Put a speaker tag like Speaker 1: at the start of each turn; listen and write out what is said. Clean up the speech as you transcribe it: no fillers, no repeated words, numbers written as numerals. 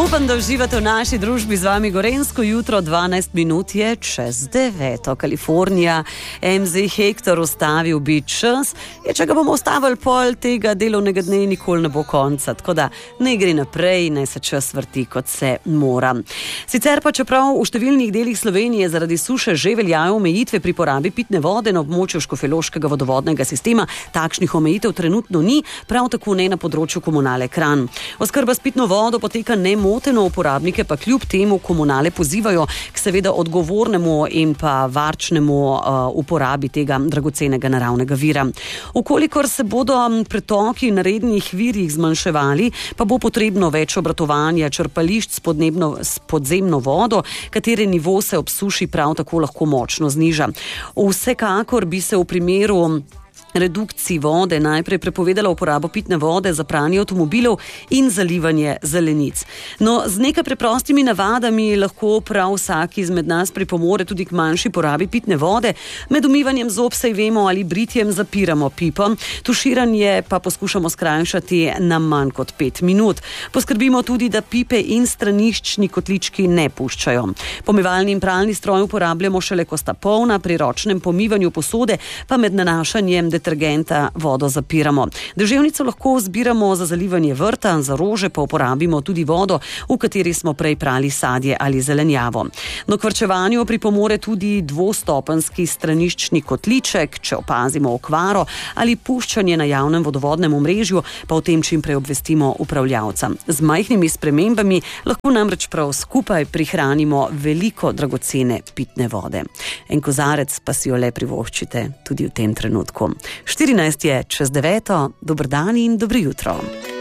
Speaker 1: Upam, da uživate v naši družbi. Z vami Gorenjsko jutro, 12 minut je čez 9. Kalifornija, MZ Hektor ustavil bi čas. Če ga bomo ustavili pol tega delovnega dne, nikoli ne bo konca. Tako da ne gre naprej, naj se čas vrti, kot se mora. Sicer pa čeprav v številnih delih Slovenije zaradi suše že veljajo omejitve pri porabi pitne vode na območju škofjeloškega vodovodnega sistema, takšnih omejitev trenutno ni, prav tako ne na področju Komunale Kranj. Oskrba s pitno vodo poteka nemoteno, uporabnike pa kljub temu Komunale pozivajo k seveda odgovornemu in pa varčnemu uporabi tega dragocenega naravnega vira. Ukolikor se bodo pretoki na rednih virih zmanjševali, pa bo potrebno več obratovanja črpališč s podzemno vodo, katere nivo se ob suši prav tako lahko močno zniža. Vsekakor bi se v primeru redukciji vode najprej prepovedala uporabo pitne vode za pranje avtomobilov in zalivanje zelenic. No, z nekaj preprostimi navadami lahko prav vsak izmed nas pripomore tudi k manjši porabi pitne vode. Med umivanjem zob, saj vemo, ali britjem zapiramo pipo, tuširanje pa poskušamo skrajšati na manj kot 5 minut. Poskrbimo tudi, da pipe in straniščni kotlički ne puščajo. Pomivalni in pralni stroj uporabljamo šele, ko sta polna, pri ročnem pomivanju posode pa med nanašanjem detergenta vodo zapiramo. Deževnico lahko zbiramo za zalivanje vrta, za rože pa uporabimo tudi vodo, v kateri smo prej prali sadje ali zelenjavo. No, k varčevanju pripomore tudi dvostopenjski straniščni kotliček, če opazimo okvaro ali puščanje na javnem vodovodnem omrežju, pa o tem čim prej obvestimo upravljavca. Z majhnimi spremembami lahko namreč prav skupaj prihranimo veliko dragocene pitne vode. En kozarec pa si jo le privoščite tudi v tem trenutku. 14 je čez 9. Dober dan in dobro jutro.